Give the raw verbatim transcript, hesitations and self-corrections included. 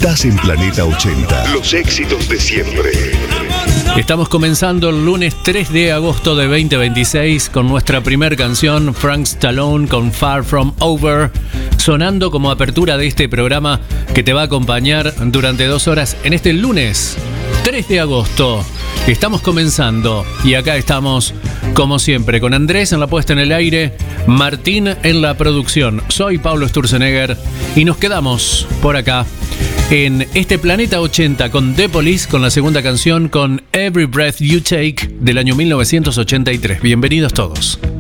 Estás en Planeta ochenta. Los éxitos de siempre. Estamos comenzando el lunes tres de agosto de veinte veintiséis con nuestra primer canción, Frank Stallone con Far From Over, sonando como apertura de este programa que te va a acompañar durante dos horas en este lunes tres de agosto. Estamos comenzando y acá estamos, como siempre, con Andrés en la puesta en el aire, Martín en la producción. Soy Pablo Sturzenegger y nos quedamos por acá en este Planeta ochenta con The Police, con la segunda canción, con Every Breath You Take del año mil novecientos ochenta y tres. Bienvenidos todos.